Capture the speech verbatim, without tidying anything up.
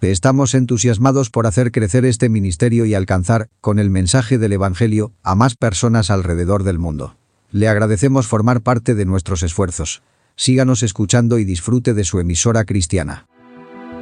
Estamos entusiasmados por hacer crecer este ministerio y alcanzar, con el mensaje del Evangelio, a más personas alrededor del mundo. Le agradecemos formar parte de nuestros esfuerzos. Síganos escuchando y disfrute de su emisora cristiana.